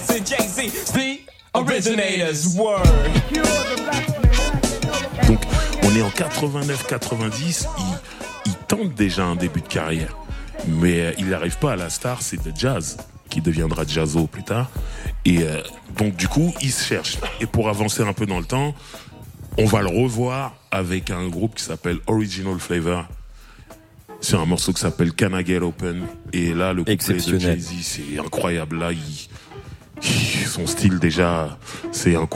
and Jay-Z, the originators, word. Donc, on est en 89-90, il tente déjà un début de carrière. Mais il n'arrive pas à la star, c'est de jazz, qui deviendra Jazzo plus tard. Et donc, du coup, il se cherche. Et pour avancer un peu dans le temps, on va le revoir avec un groupe qui s'appelle Original Flavor. C'est un morceau qui s'appelle Can I Get Open. Et là, le couplet de Jay-Z, c'est incroyable. Là, son style déjà, c'est un coup.